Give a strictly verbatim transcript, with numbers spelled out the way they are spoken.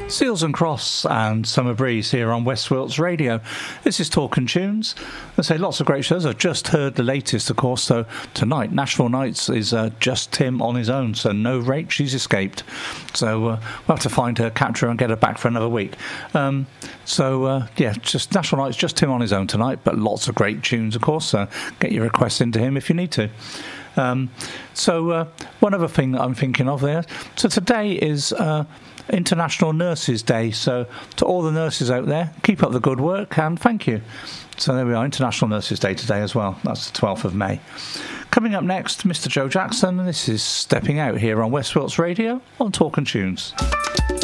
Seals and Cross and Summer Breeze here on West Wilts Radio. This is Talking Tunes. I say lots of great shows. I've just heard the latest, of course. So tonight, Nashville Nights is uh, just Tim on his own. So no Rach, she's escaped. So uh, we'll have to find her, capture her, and get her back for another week. Um, so uh, yeah, just Nashville Nights, just Tim on his own tonight. But lots of great tunes, of course. So get your requests into him if you need to. Um, so uh, one other thing that I'm thinking of there. So today is Uh, International Nurses Day, so to all the nurses out there, keep up the good work and thank you. So there we are, International Nurses Day today as well. That's the twelfth of May. Coming up next, Mister Joe Jackson, and this is Stepping Out here on West Wilts Radio on Talking Tunes.